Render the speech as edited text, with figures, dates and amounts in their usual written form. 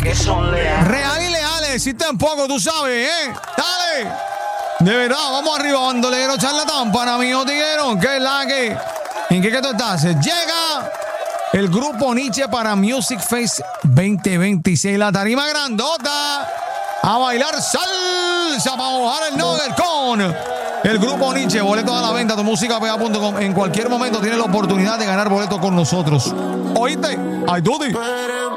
que son leales. Real y leales, existen poco, tú sabes, ¿eh? Dale. De verdad, vamos arriba, bandolero, charlatán, para mí, tiguero, que es la que... ¿En qué tú estás? Llega el grupo Nietzsche para Music Fest 2026, la tarima grandota, a bailar salsa para mojar el nugget con el grupo Nietzsche. Boletos a la venta, tumusicapega.com. En cualquier momento tienes la oportunidad de ganar boletos con nosotros. ¿Oíste? ¡Ay, Tuti!